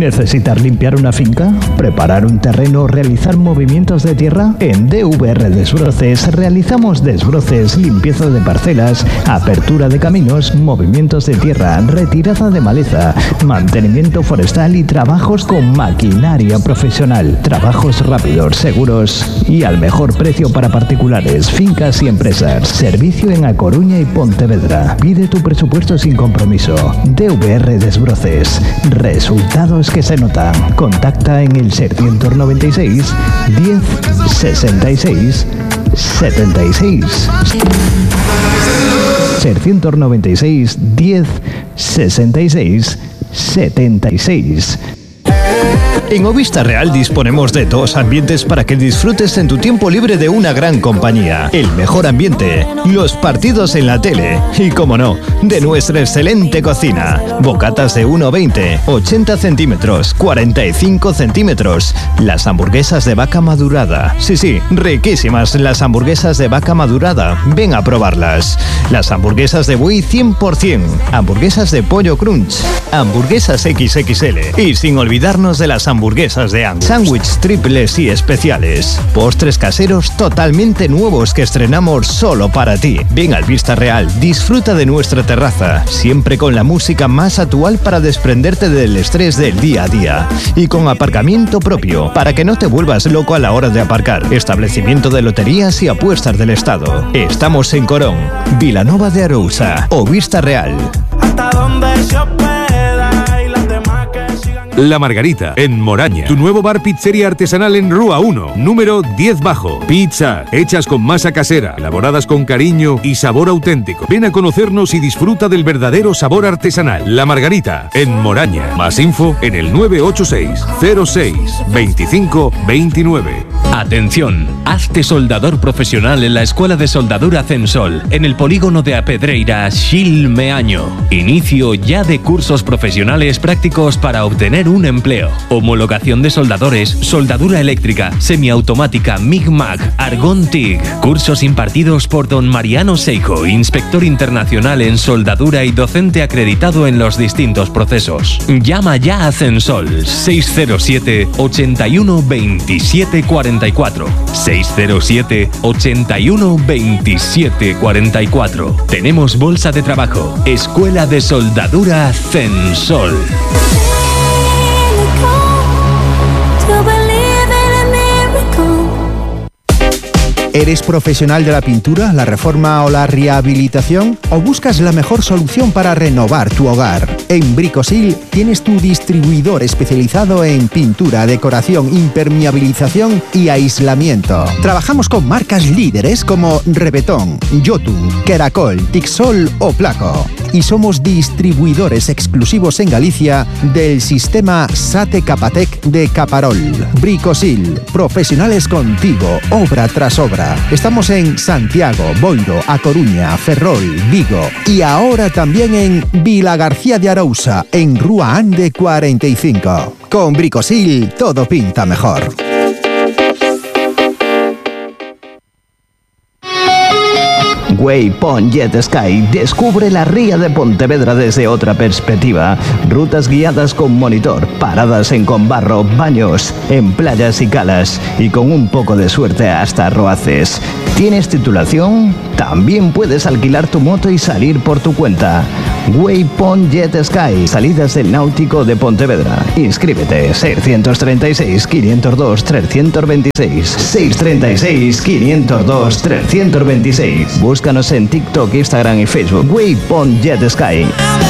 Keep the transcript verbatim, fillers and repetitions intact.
¿Necesitas limpiar una finca? ¿Preparar un terreno o realizar movimientos de tierra? En D V R Desbroces realizamos desbroces, limpieza de parcelas, apertura de caminos, movimientos de tierra, retirada de maleza, mantenimiento forestal y trabajos con maquinaria profesional. Trabajos rápidos, seguros y al mejor precio para particulares, fincas y empresas. Servicio en A Coruña y Pontevedra. Pide tu presupuesto sin compromiso. D V R Desbroces. Resultados que se notan. Contacta en el seiscientos noventa y seis, diez, sesenta y seis, setenta y seis. seiscientos noventa y seis, diez, sesenta y seis, setenta y seis. En Ovista Real disponemos de dos ambientes para que disfrutes en tu tiempo libre de una gran compañía. El mejor ambiente, los partidos en la tele y, como no, de nuestra excelente cocina. Bocatas de uno veinte, ochenta centímetros, cuarenta y cinco centímetros. Las hamburguesas de vaca madurada. Sí, sí, riquísimas las hamburguesas de vaca madurada. Ven a probarlas. Las hamburguesas de buey cien por ciento. Hamburguesas de pollo crunch. Hamburguesas equis equis ele. Y sin olvidarnos de las hamburguesas de Angus. Sándwich triples y especiales. Postres caseros totalmente nuevos que estrenamos solo para ti. Ven al Vista Real, disfruta de nuestra terraza, siempre con la música más actual para desprenderte del estrés del día a día. Y con aparcamiento propio, para que no te vuelvas loco a la hora de aparcar. Establecimiento de loterías y apuestas del Estado. Estamos en Corón, Vilanova de Arousa o Vista Real. Hasta donde yo pueda y las demás que sigan. La Margarita, en Moraña. Tu nuevo bar pizzería artesanal en Rúa uno, número diez bajo. Pizza, hechas con masa casera, elaboradas con cariño y sabor auténtico. Ven a conocernos y disfruta del verdadero sabor artesanal. La Margarita, en Moraña. Más info en el nueve ocho seis, cero seis, veinticinco veintinueve. Atención, hazte soldador profesional en la Escuela de Soldadura Censol, en el polígono de A Pedreira, Xilmeaño. Inicio ya de cursos profesionales prácticos para obtener un empleo. Homologación de soldadores, soldadura eléctrica, semiautomática, MIG-MAG, Argón TIG. Cursos impartidos por don Mariano Seijo, inspector internacional en soldadura y docente acreditado en los distintos procesos. Llama ya a Censol, seis cero siete, ochenta y uno, veintisiete cuarenta y cuatro. seis cero siete, ochenta y uno, veintisiete cuarenta y cuatro. Tenemos bolsa de trabajo. Escuela de Soldadura Censol. ¿Eres profesional de la pintura, la reforma o la rehabilitación? ¿O buscas la mejor solución para renovar tu hogar? En Bricosil tienes tu distribuidor especializado en pintura, decoración, impermeabilización y aislamiento. Trabajamos con marcas líderes como Rebetón, Jotun, Keracol, Tixol o Placo. Y somos distribuidores exclusivos en Galicia del sistema SATE Capatec de Caparol. Bricosil, profesionales contigo, obra tras obra. Estamos en Santiago, Boiro, A Coruña, Ferrol, Vigo y ahora también en Vilagarcía de Arousa, en Rúa Ande cuarenta y cinco. Con Bricosil todo pinta mejor. Waypoint Jet Sky descubre la ría de Pontevedra desde otra perspectiva. Rutas guiadas con monitor, paradas en Conbarro, baños en playas y calas y con un poco de suerte hasta Roaces. ¿Tienes titulación? También puedes alquilar tu moto y salir por tu cuenta. Waypoint Jet Sky, salidas del náutico de Pontevedra. Inscríbete seiscientos treinta y seis, quinientos dos, trescientos veintiséis. seiscientos treinta y seis, quinientos dos, trescientos veintiséis. Búscanos en TikTok, Instagram y Facebook. Waypoint Jet Sky.